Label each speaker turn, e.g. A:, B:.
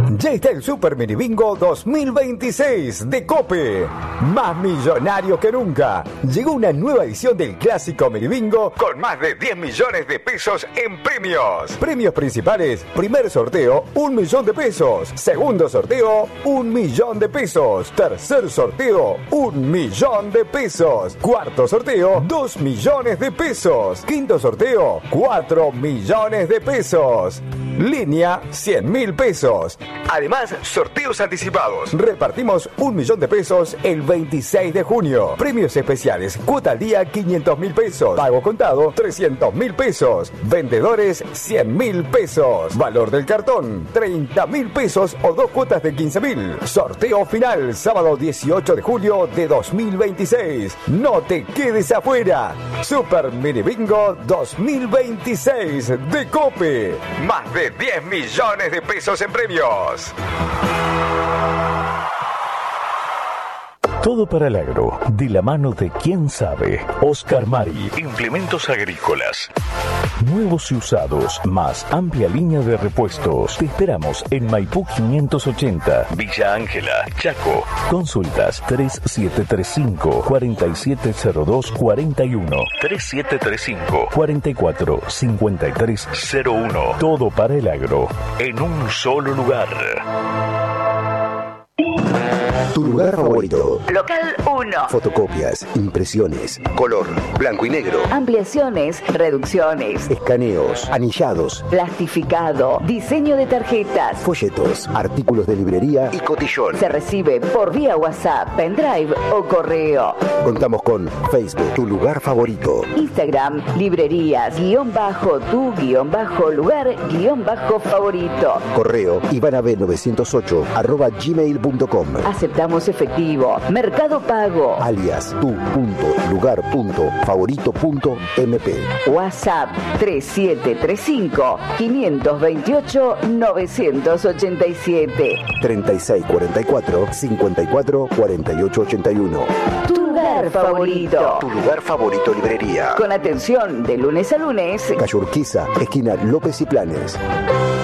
A: Ya está el Super Mini Bingo 2026 de Cope. Más millonario que nunca. Llegó una nueva edición del clásico Mini Bingo con más de 10 millones de pesos en premios. Premios principales: primer sorteo, 1 millón de pesos. Segundo sorteo, 1 millón de pesos. Tercer sorteo, 1 millón de pesos. Cuarto sorteo, 2 millones de pesos. Quinto sorteo, 4 millones de pesos. Línea, 100.000 pesos. Además, sorteos anticipados. Repartimos 1 millón de pesos el 26 de junio. Premios especiales: cuota al día, 500.000 pesos. Pago contado, 300.000 pesos. Vendedores, 100.000 pesos. Valor del cartón, 30.000 pesos o 2 cuotas de 15.000. Sorteo final, sábado 18 de julio de 2026. No te quedes afuera. Super Mini Bingo 2026 de Cope. Más de 10 millones de pesos en premios.
B: Todo para el agro, de la mano de quien sabe. Oscar Mari. Implementos agrícolas. Nuevos y usados, más amplia línea de repuestos. Te esperamos en Maipú 580, Villa Ángela, Chaco. Consultas 3735-470241. 3735-445301. Todo para el agro, en un solo lugar.
C: Tu lugar favorito.
D: Local 1.
C: Fotocopias, impresiones, color, blanco y negro,
D: Ampliaciones, reducciones,
C: escaneos, anillados,
D: plastificado, diseño de tarjetas.
C: folletos, artículos de librería y cotillón.
D: Se recibe por vía WhatsApp, pendrive o correo.
C: Contamos con Facebook, Tu Lugar Favorito.
D: Instagram, librerías-tu-lugar-favorito.
C: Correo ivanab908@gmail.com.
D: Aceptamos efectivo. Mercado Pago.
C: Alias tu.lugar.favorito.mp.
D: WhatsApp 3735-528-987.
C: 3644-544881.
D: Tu lugar favorito.
C: Tu Lugar Favorito Librería.
D: Con atención de lunes a lunes.
C: Calle Urquiza, esquina López y Planes.